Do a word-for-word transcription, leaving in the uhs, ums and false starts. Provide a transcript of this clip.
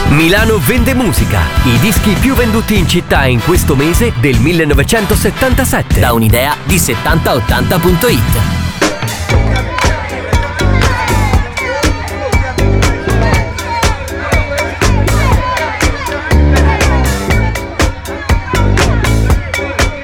Milano vende musica. I dischi più venduti in città in questo mese del millenovecentosettantasette. Da un'idea di settanta ottanta punto it.